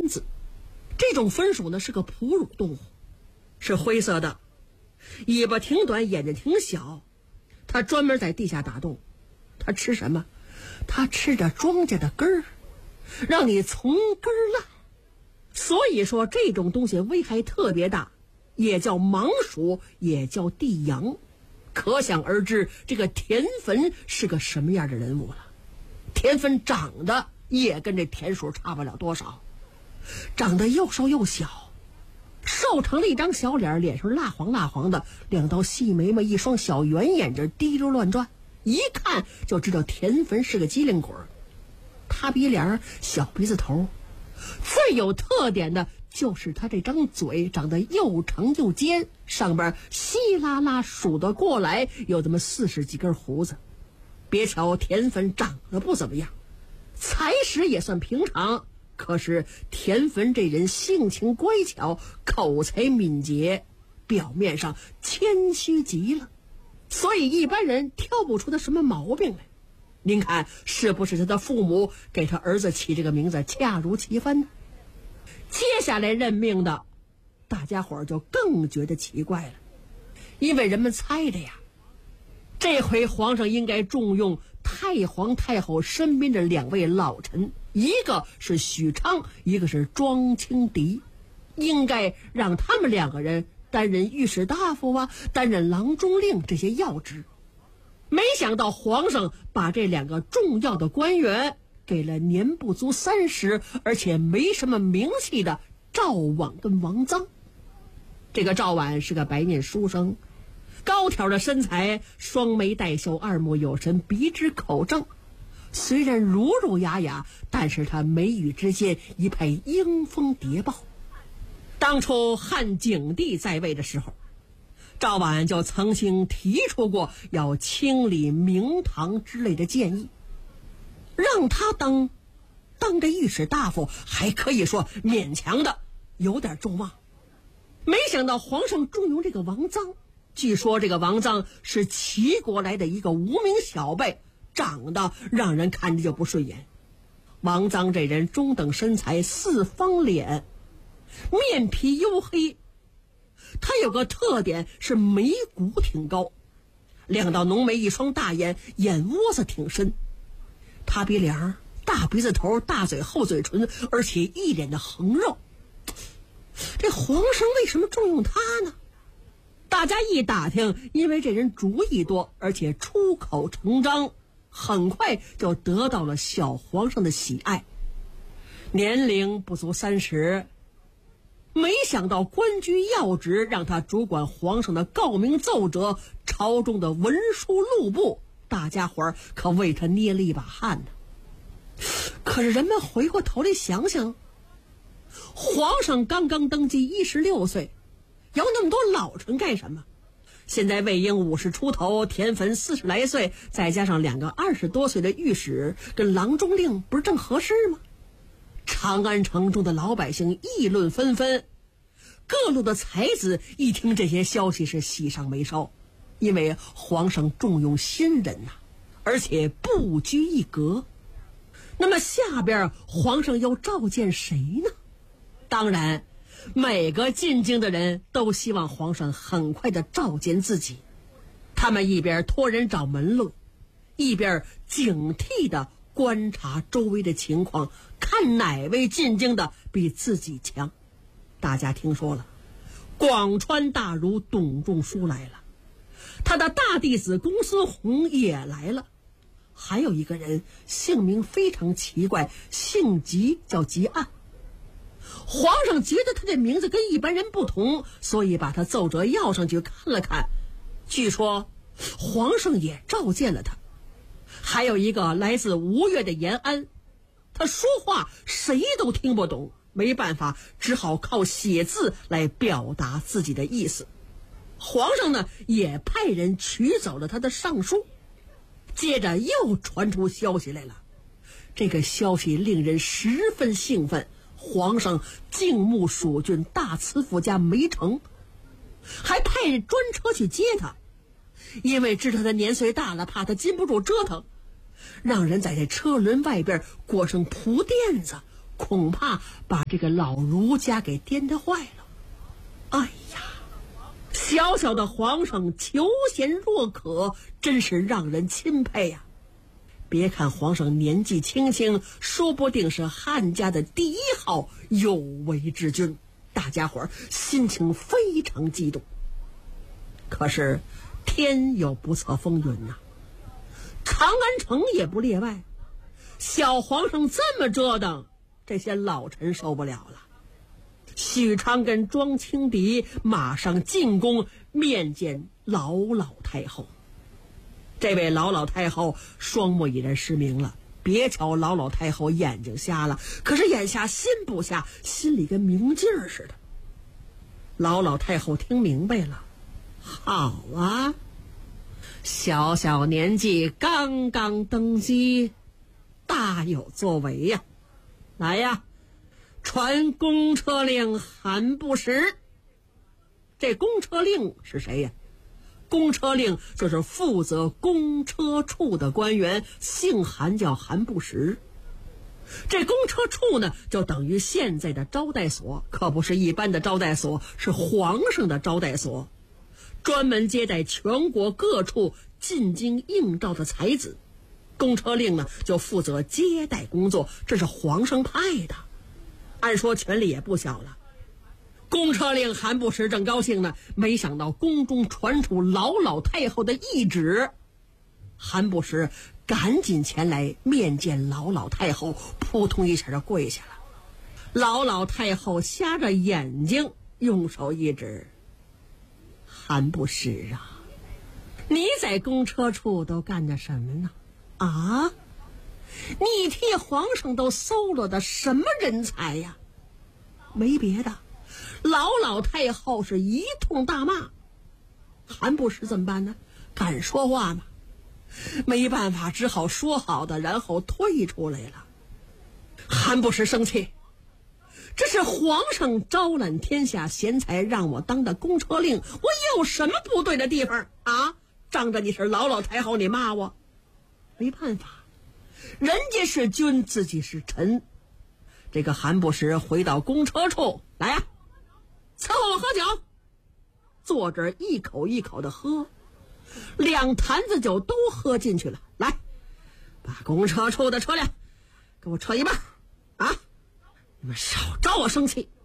分子。这种分属呢是个哺乳动物，是灰色的，尾巴挺短，眼睛挺小，它专门在地下打洞。它吃什么？它吃着庄稼的根儿，让你从根儿烂。所以说这种东西危害特别大，也叫盲鼠，也叫地羊。可想而知这个田汾是个什么样的人物了。田汾长得也跟这田鼠差不了多少，长得又瘦又小，瘦成了一张小脸，脸上蜡黄蜡黄的，两道细眉毛，一双小圆眼睛滴溜乱转，一看就知道田汾是个机灵鬼。他鼻梁，小鼻子头，最有特点的就是他这张嘴长得又长又尖，上边稀拉拉数得过来有这么40几根胡子。别瞧田汾长得不怎么样，才识也算平常，可是田汾这人性情乖巧，口才敏捷，表面上谦虚极了，所以一般人挑不出他什么毛病来。您看是不是他的父母给他儿子起这个名字恰如其分呢？接下来任命的大家伙就更觉得奇怪了，因为人们猜的呀，这回皇上应该重用太皇太后身边的2位老臣，一个是许昌，一个是庄清迪，应该让他们2个人担任御史大夫啊，担任郎中令这些要职。没想到皇上把这2个重要的官员给了年不足30，而且没什么名气的赵婉跟王臧。这个赵婉是个白面书生，高挑的身材，双眉带秀，二目有神，鼻直口正，虽然儒儒雅雅，但是他眉宇之间一派英风谍报。当初汉景帝在位的时候，赵婉就曾经提出过要清理明堂之类的建议，让他当这御史大夫，还可以说勉强的有点众望。没想到皇上重用这个王臧，据说这个王臧是齐国来的一个无名小辈，长得让人看着就不顺眼。王臧这人中等身材，四方脸，面皮黝黑，他有个特点是眉骨挺高，2道浓眉，一双大眼，眼窝子挺深，塌鼻梁，大鼻子头，大嘴厚嘴唇，而且一脸的横肉。这皇上为什么重用他呢？大家一打听，因为这人主意多，而且出口成章，很快就得到了小皇上的喜爱。年龄不足30，没想到官居要职，让他主管皇上的告明奏折，朝中的文书录部，大家伙儿可为他捏了一把汗呢。可是人们回过头来想想，皇上刚刚登基16岁，要那么多老臣干什么？现在魏婴50出头，田汾40来岁，再加上2个20多岁的御史跟郎中令，不是正合适吗？长安城中的老百姓议论纷纷，各路的才子一听这些消息是喜上眉梢，因为皇上重用新人呐，而且不拘一格。那么下边皇上要召见谁呢？当然每个进京的人都希望皇上很快的召见自己，他们一边托人找门路，一边警惕的观察周围的情况，看哪位进京的比自己强。大家听说了，广川大儒董仲舒来了，他的大弟子公孙弘也来了，还有一个人姓名非常奇怪，姓吉，叫吉案。皇上觉得他的名字跟一般人不同，所以把他奏折要上去看了看，据说皇上也召见了他。还有一个来自吴越的延安，他说话谁都听不懂，没办法，只好靠写字来表达自己的意思。皇上呢也派人取走了他的上书。接着又传出消息来了，这个消息令人十分兴奋，皇上敬慕蜀郡大慈父家梅城，还派人专车去接他，因为知道他年岁大了，怕他禁不住折腾，让人在这车轮外边裹上蒲垫子， 恐怕把这个老儒家给颠得坏了。哎呀，小小的皇上求贤若渴，真是让人钦佩呀。别看皇上年纪轻轻，说不定是汉家的第一号有为之君，大家伙儿心情非常激动。可是天有不测风云呐，长安城也不例外。小皇上这么折腾，这些老臣受不了了。许昌跟庄清敌马上进宫面见老太后。这位老太后双目已然失明了，别瞧老太后眼睛瞎了，可是眼下心不瞎，心里跟明镜似的。老太后听明白了，好啊，小小年纪刚刚登基，大有作为呀。来呀，传公车令韩不时。这公车令是谁呀？公车令就是负责公车处的官员，姓韩，叫韩不时。这公车处呢，就等于现在的招待所，可不是一般的招待所，是皇上的招待所，专门接待全国各处进京应召的才子。公车令呢，就负责接待工作，这是皇上派的，按说权力也不小了。公车令韩不时正高兴呢，没想到宫中传出老太后的懿旨。韩不时赶紧前来面见老太后，扑通一下就跪下了。老太后瞎着眼睛，用手一指：韩不时啊，你在公车处都干着什么呢？啊，你替皇上都搜罗的什么人才呀？没别的，老太后是一通大骂。韩不时怎么办呢？敢说话吗？没办法，只好说好的，然后退出来了。韩不时生气，这是皇上招揽天下贤才让我当的公车令，我有什么不对的地方啊？仗着你是老太后，你骂我？没办法，人家是君，自己是臣。这个韩不时回到公车处来呀，伺候我喝酒。坐着一口一口的喝，2坛子酒都喝进去了。来，把公车处的车辆给我撤一半啊！你们少招我生气。